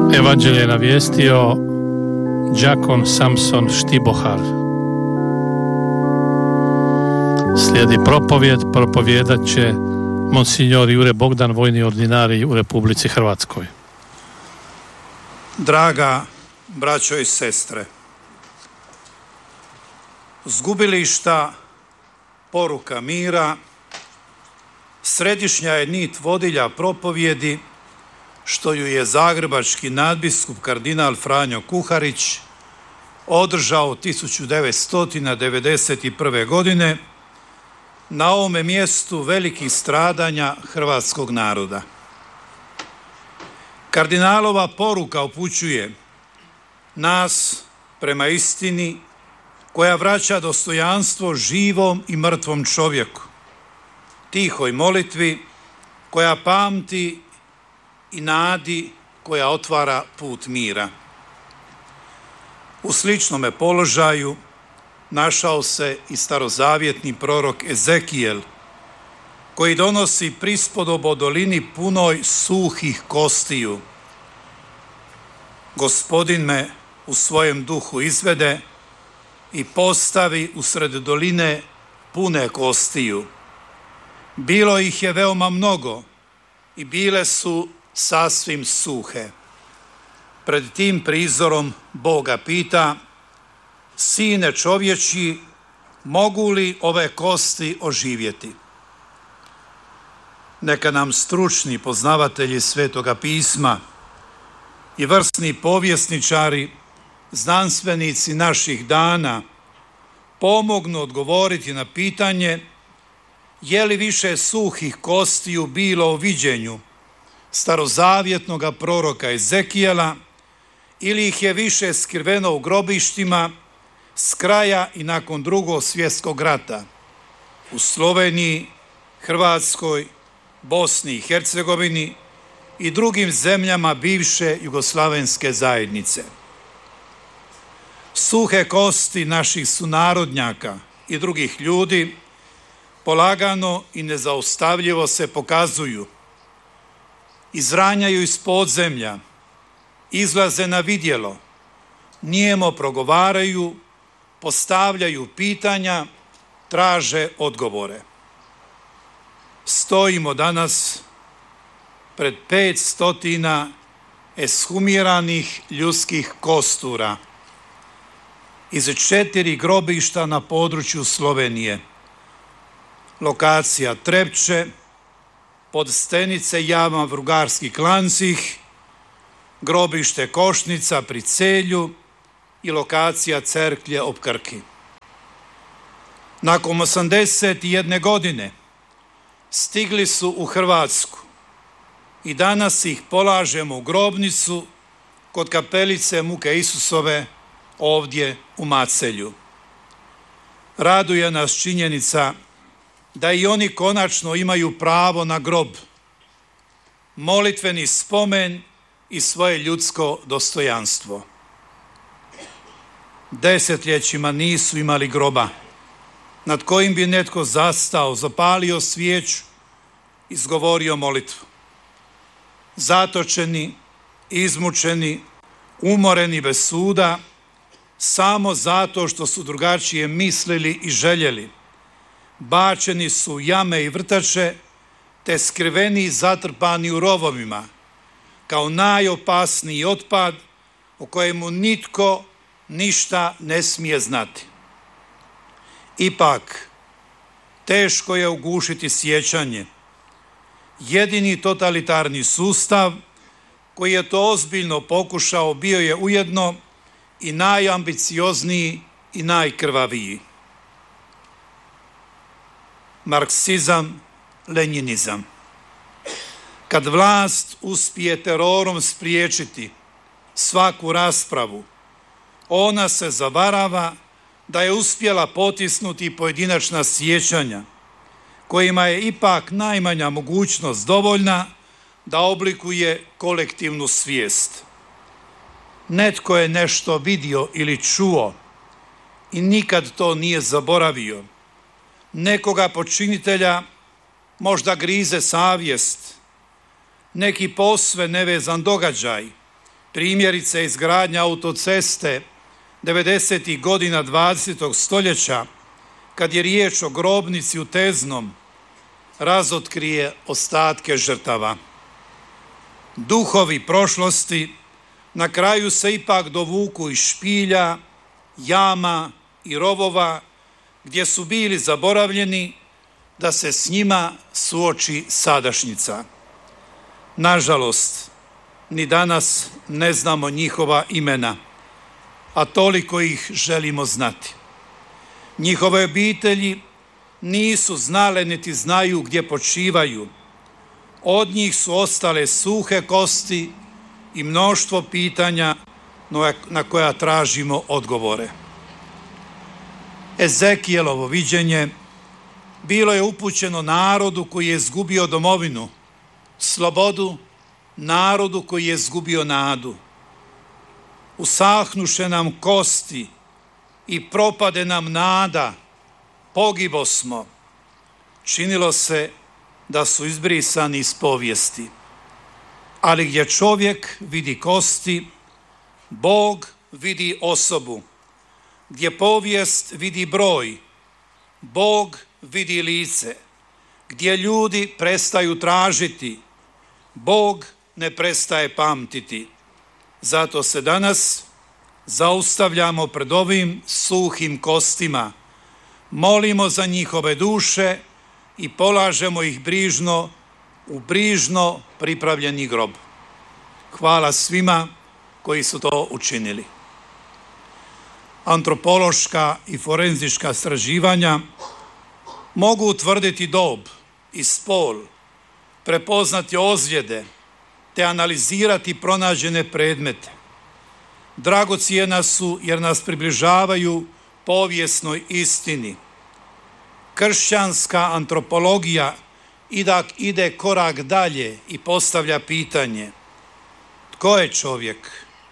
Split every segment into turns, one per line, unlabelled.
Evanđelje je navijestio đakon Samson Štibohar. Slijedi propovijedat će monsignor Jure Bogdan, vojni ordinarij u Republici Hrvatskoj.
Draga braćo i sestre, zgubilišta, poruka mira, središnja je nit vodilja propovjedi što ju je zagrebački nadbiskup kardinal Franjo Kuharić održao 1991. godine na ovome mjestu velikih stradanja hrvatskog naroda. Kardinalova poruka upućuje nas prema istini koja vraća dostojanstvo živom i mrtvom čovjeku, tihoj molitvi koja pamti i nadi koja otvara put mira. U sličnome položaju našao se i starozavjetni prorok Ezekijel, koji donosi prispodob o dolini punoj suhih kostiju. Gospodin me u svojem duhu izvede i postavi usred doline pune kostiju. Bilo ih je veoma mnogo i bile su sasvim suhe. Pred tim prizorom Boga pita: Sine čovječi, mogu li ove kosti oživjeti? Neka nam stručni poznavatelji Svetoga pisma i vrsni povjesničari, znanstvenici naših dana pomognu odgovoriti na pitanje je li više suhih kostiju bilo u viđenju starozavjetnog proroka Ezekijela ili ih je više skriveno u grobištima s kraja i nakon Drugog svjetskog rata u Sloveniji, Hrvatskoj, Bosni i Hercegovini i drugim zemljama bivše jugoslavenske zajednice. Suhe kosti naših sunarodnjaka i drugih ljudi polagano i nezaustavljivo se pokazuju, izranjaju iz podzemlja, izlaze na vidjelo, nijemo progovaraju, postavljaju pitanja, traže odgovore. Stojimo danas pred 500 eshumiranih ljudskih kostura iz 4 grobišta na području Slovenije. Lokacija Trepče, Podstenice, jama Vrugarski Klancih, grobište Košnica pri Celju i lokacija Cerklje ob Krki. Nakon 81 godine stigli su u Hrvatsku i danas ih polažemo u grobnicu kod kapelice Muke Isusove ovdje u Macelju. Raduje nas činjenica da i oni konačno imaju pravo na grob, molitveni spomen i svoje ljudsko dostojanstvo. Desetljećima nisu imali groba nad kojim bi netko zastao, zapalio svijeću, izgovorio molitvu. Zatočeni, izmučeni, umoreni bez suda, samo zato što su drugačije mislili i željeli, bačeni su u jame i vrtače, te skriveni i zatrpani u rovovima, kao najopasniji otpad o kojemu nitko ništa ne smije znati. Ipak, teško je ugušiti sjećanje. Jedini totalitarni sustav koji je to ozbiljno pokušao bio je ujedno i najambiciozniji i najkrvaviji. Marksizam, lenjinizam. Kad vlast uspije terorom spriječiti svaku raspravu, ona se zavarava da je uspjela potisnuti pojedinačna sjećanja, kojima je ipak najmanja mogućnost dovoljna da oblikuje kolektivnu svijest. Netko je nešto vidio ili čuo i nikad to nije zaboravio. Nekoga počinitelja možda grize savjest, neki posve nevezan događaj, Primjerice izgradnja autoceste 90. godina 20. stoljeća, kad je riječ o grobnici u Teznom, razotkrije ostatke žrtava. Duhovi prošlosti na kraju se ipak dovuku iz špilja, jama i rovova gdje su bili zaboravljeni, da se s njima suoči sadašnjica. Nažalost, ni danas ne znamo njihova imena, a toliko ih želimo znati. Njihove obitelji nisu znale niti znaju gdje počivaju. Od njih su ostale suhe kosti i mnoštvo pitanja na koja tražimo odgovore. Ezekijelovo viđenje bilo je upućeno narodu koji je izgubio domovinu, slobodu, narodu koji je izgubio nadu. Usahnuše nam kosti i propade nam nada, pogibo smo. Činilo se da su izbrisani iz povijesti. Ali gdje čovjek vidi kosti, Bog vidi osobu. Gdje povijest vidi broj, Bog vidi lice. Gdje ljudi prestaju tražiti, Bog ne prestaje pamtiti. Zato se danas zaustavljamo pred ovim suhim kostima, molimo za njihove duše i polažemo ih brižno u brižno pripravljeni grob. Hvala svima koji su to učinili. Antropološka i forenzička istraživanja mogu utvrditi dob i spol, prepoznati ozljede te analizirati pronađene predmete. Dragocjena su jer nas približavaju povijesnoj istini. Kršćanska antropologija ide korak dalje i postavlja pitanje: tko je čovjek?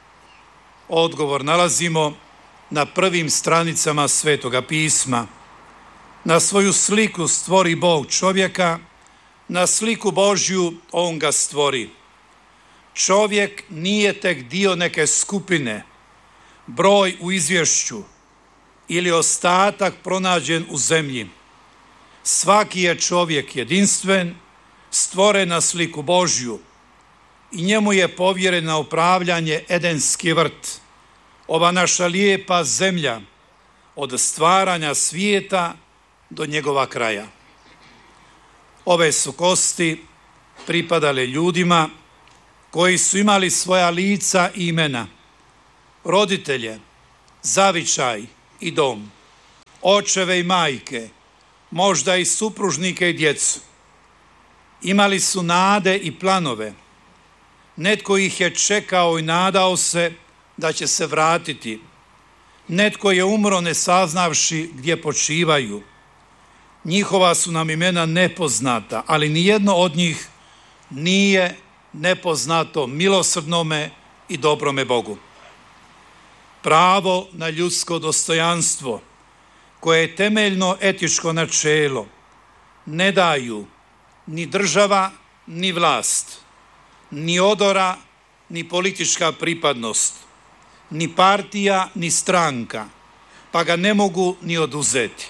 Odgovor nalazimo na prvim stranicama Svetoga pisma. Na svoju sliku stvori Bog čovjeka, na sliku Božju on ga stvori. Čovjek nije tek dio neke skupine, broj u izvješću ili ostatak pronađen u zemlji. Svaki je čovjek jedinstven, stvoren na sliku Božju i njemu je povjereno upravljanje Edenski vrt, ova naša lijepa zemlja, od stvaranja svijeta do njegova kraja. Ove su kosti pripadale ljudima koji su imali svoja lica i imena, roditelje, zavičaj i dom, očeve i majke, možda i supružnike i djecu. Imali su nade i planove. Netko ih je čekao i nadao se da će se vratiti. Netko je umro ne saznavši gdje počivaju. Njihova su nam imena nepoznata, ali nijedno od njih nije nepoznato milosrdnome i dobrome Bogu. Pravo na ljudsko dostojanstvo, koje je temeljno etičko načelo, ne daju ni država, ni vlast, ni odora, ni politička pripadnost, ni partija, ni stranka, pa ga ne mogu ni oduzeti.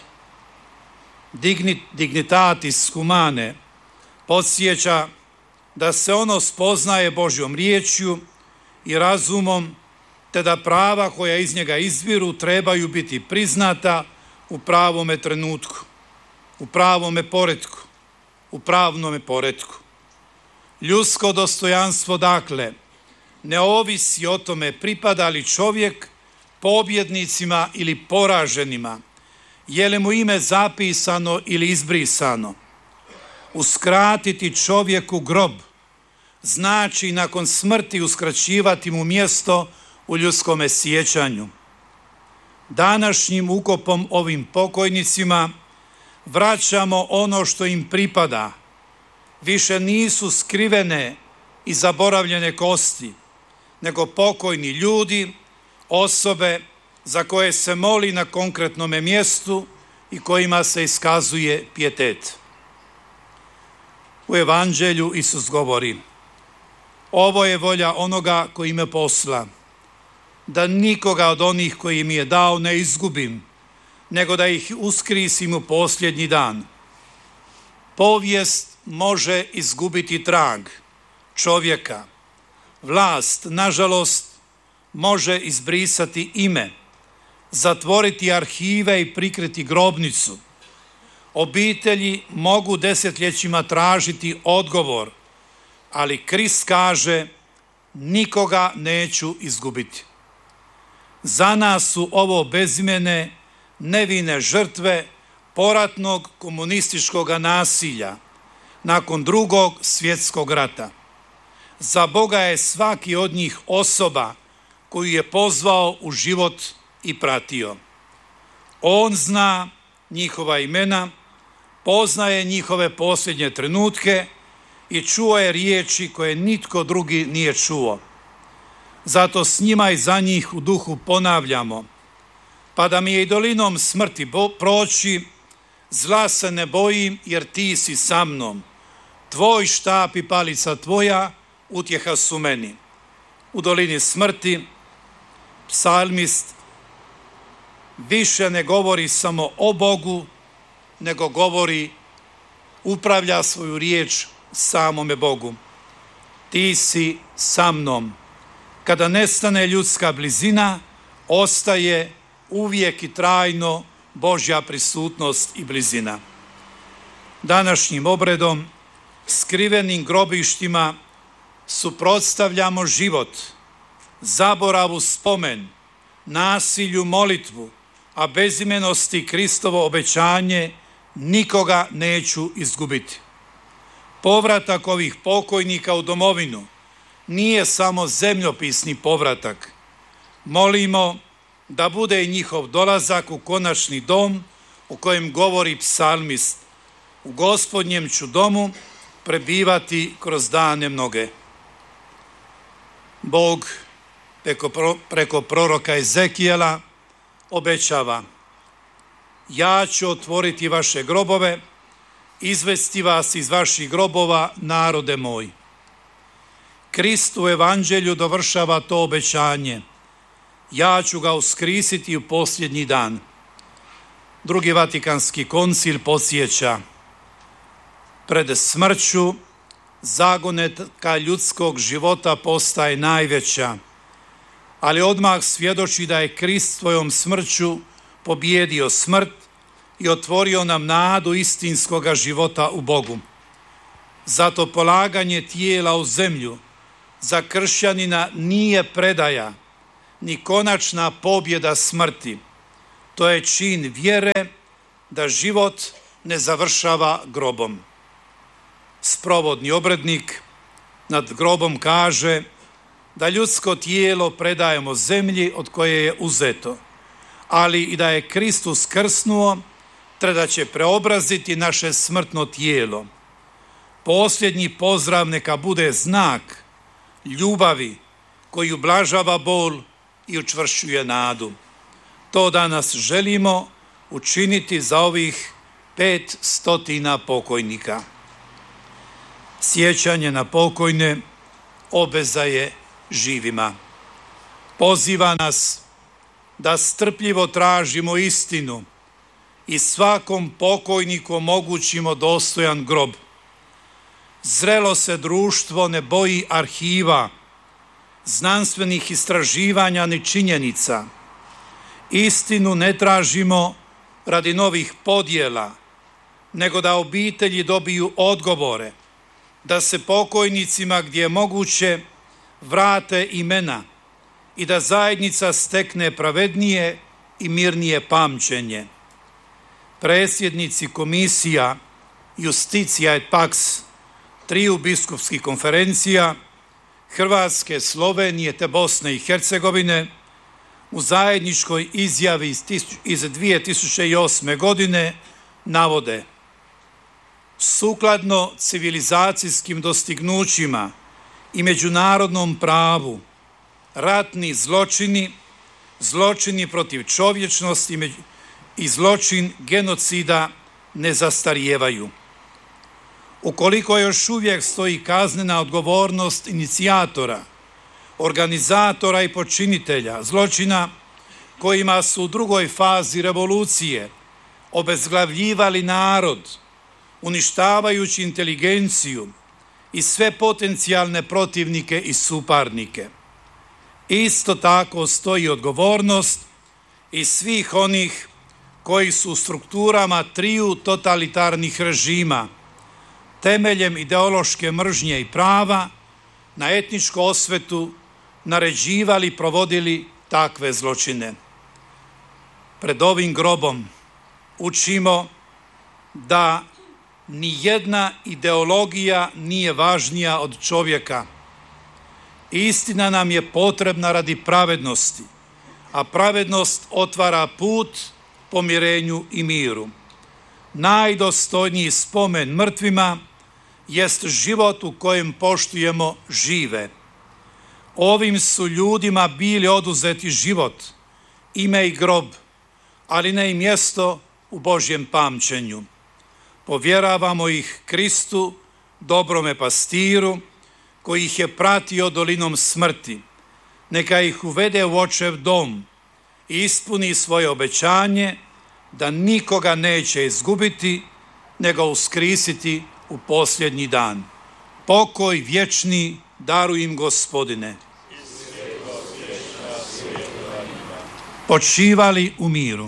Dignitatis humane podsjeća da se ono spoznaje Božjom riječju i razumom, te da prava koja iz njega izviru trebaju biti priznata u pravome trenutku, u pravome poretku, u pravnome poretku. Ljudsko dostojanstvo, dakle, ne ovisi o tome pripada li čovjek pobjednicima ili poraženima, je li mu ime zapisano ili izbrisano. Uskratiti čovjeku grob znači nakon smrti uskraćivati mu mjesto u ljudskome sjećanju. Današnjim ukopom ovim pokojnicima vraćamo ono što im pripada. Više nisu skrivene i zaboravljene kosti, nego pokojni ljudi, osobe za koje se moli na konkretnome mjestu i kojima se iskazuje pijetet. U Evanđelju Isus govori: Ovo je volja onoga koji me posla, da nikoga od onih koji mi je dao ne izgubim, nego da ih uskrisim u posljednji dan. Povijest može izgubiti trag čovjeka. Vlast, nažalost, može izbrisati ime, zatvoriti arhive i prikriti grobnicu. Obitelji mogu desetljećima tražiti odgovor, ali Krist kaže: nikoga neću izgubiti. Za nas su ovo bezimene, nevine žrtve poratnog komunističkog nasilja nakon Drugog svjetskog rata. Za Boga je svaki od njih osoba koju je pozvao u život i pratio. On zna njihova imena, poznaje njihove posljednje trenutke i čuo je riječi koje nitko drugi nije čuo. Zato s njima i za njih u duhu ponavljamo: pa da mi je i dolinom smrti proći, zla se ne bojim, jer ti si sa mnom. Tvoj štap i palica tvoja utjeha su meni. U dolini smrti psalmist više ne govori samo o Bogu, nego upravlja svoju riječ samome Bogu. Ti si sa mnom. Kada nestane ljudska blizina, ostaje uvijek i trajno Božja prisutnost i blizina. Današnjim obredom, skrivenim grobištima, suprotstavljamo život, zaboravu spomen, nasilju molitvu, a bezimenosti Kristovo obećanje: nikoga neću izgubiti. Povratak ovih pokojnika u domovinu nije samo zemljopisni povratak. Molimo da bude i njihov dolazak u konačni dom o kojem govori psalmist: u Gospodnjem ću domu prebivati kroz dane mnoge. Bog preko proroka Ezekijela obećava: ja ću otvoriti vaše grobove, izvesti vas iz vaših grobova, narode moj. Krist u evanđelju dovršava to obećanje: ja ću ga uskrisiti u posljednji dan. Drugi Vatikanski koncil podsjeća: pred smrću zagonetka ljudskog života postaje najveća, ali odmah svjedoči da je Krist svojom smrću pobijedio smrt i otvorio nam nadu istinskoga života u Bogu. Zato polaganje tijela u zemlju za kršćanina nije predaja ni konačna pobjeda smrti. To je čin vjere da život ne završava grobom. Sprovodni obrednik nad grobom kaže da ljudsko tijelo predajemo zemlji od koje je uzeto, ali i da je Kristus krsnuo, te da će preobraziti naše smrtno tijelo. Posljednji pozdrav neka bude znak ljubavi koji ublažava bol i učvršćuje nadu. To danas želimo učiniti za ovih 500 pokojnika. Sjećanje na pokojne obveza je živima. Poziva nas da strpljivo tražimo istinu i svakom pokojniku omogućimo dostojan grob. Zrelo se društvo ne boji arhiva, znanstvenih istraživanja ni činjenica. Istinu ne tražimo radi novih podjela, nego da obitelji dobiju odgovore, da se pokojnicima gdje je moguće vrate imena i da zajednica stekne pravednije i mirnije pamćenje. Predsjednici komisija Justitia et Pax triju biskupskih konferencija Hrvatske, Slovenije te Bosne i Hercegovine u zajedničkoj izjavi iz 2008. godine navode: sukladno civilizacijskim dostignućima i međunarodnom pravu, ratni zločini, zločini protiv čovječnosti i zločin genocida ne zastarijevaju. ukoliko još uvijek stoji kaznena odgovornost inicijatora, organizatora i počinitelja zločina kojima su u drugoj fazi revolucije obezglavljivali narod, uništavajući inteligenciju i sve potencijalne protivnike i suparnike. Isto tako stoji odgovornost i svih onih koji su u strukturama triju totalitarnih režima temeljem ideološke mržnje i prava na etničku osvetu naređivali i provodili takve zločine. Pred ovim grobom učimo da ni jedna ideologija nije važnija od čovjeka. Istina nam je potrebna radi pravednosti, a pravednost otvara put pomirenju i miru. Najdostojniji spomen mrtvima jest život u kojem poštujemo žive. Ovim su ljudima bili oduzeti život, ime i grob, ali ne i mjesto u Božjem pamćenju. Povjeravamo ih Kristu, dobrome pastiru, koji ih je pratio dolinom smrti. Neka ih uvede u Očev dom i ispuni svoje obećanje da nikoga neće izgubiti, nego uskrisiti u posljednji dan. Pokoj vječni daruj im, Gospodine. Počivali u miru.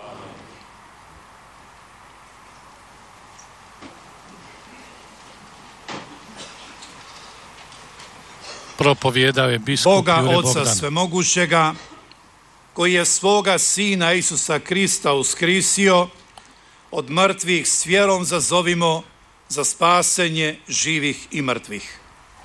Propovijedao je biskup
Boga
Jure
Oca
Bogdan.
Svemogućega, koji je svoga Sina Isusa Krista uskrisio od mrtvih, s vjerom zazovimo za spasenje živih i mrtvih.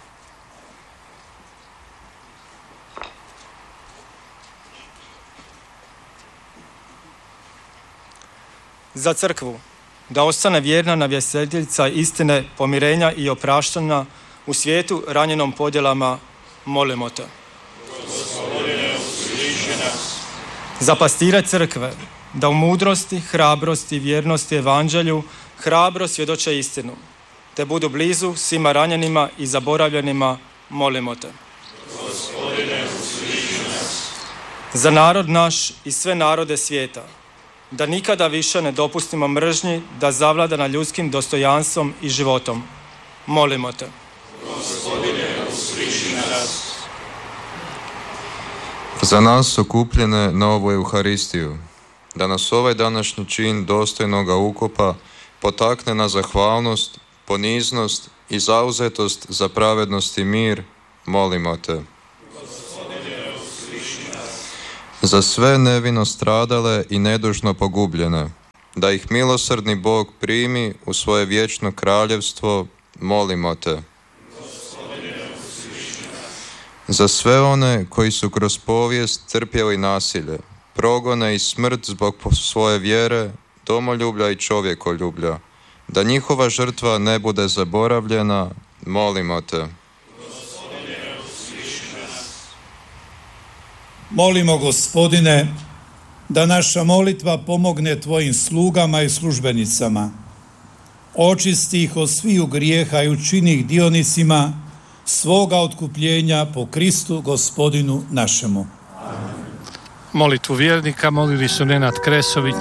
Za crkvu, da ostane vjerna navjestiteljica istine, pomirenja i opraštanja u svijetu ranjenom podjelama, molimo te. Za pastire crkve, da u mudrosti, hrabrosti, vjernosti evanđelju hrabro svjedoče istinu, te budu blizu svima ranjenima i zaboravljenima, molimo te. Za narod naš i sve narode svijeta, da nikada više ne dopustimo mržnji da zavlada nad ljudskim dostojanstvom i životom, molimo te.
Za nas okupljene na ovu Euharistiju, da nas ovaj današnji čin dostojnoga ukopa potakne na zahvalnost, poniznost i zauzetost za pravednost i mir, molimo te. Za sve nevino stradale i nedužno pogubljene, da ih milosrdni Bog primi u svoje vječno kraljevstvo, molimo te. Za sve one koji su kroz povijest trpjeli nasilje, progone i smrt zbog svoje vjere, domoljublja i čovjekoljublja, da njihova žrtva ne bude zaboravljena, molimo te.
Molimo, Gospodine, da naša molitva pomogne Tvojim slugama i službenicama. Očisti ih od sviju grijeha i učini ih dionicima svoga otkupljenja po Kristu Gospodinu našemu.
Molitvu vjernika molili su Nenad Kresović,